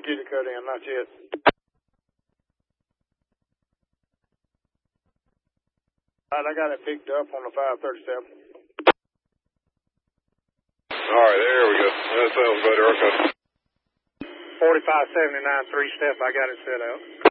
get it cut in, not yet. All right, I got it picked up on the 537. All right, there we go. That sounds better. Okay. 4579, 3 step, I got it set out.